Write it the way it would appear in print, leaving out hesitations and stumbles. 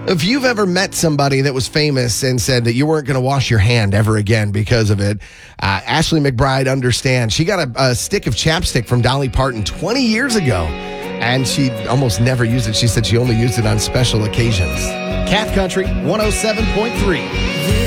If you've ever met somebody that was famous and said that you weren't going to wash your hand ever again because of it, Ashley McBride understands. She got a stick of chapstick from Dolly Parton 20 years ago, and she almost never used it. She said she only used it on special occasions. Cat Country 107.3.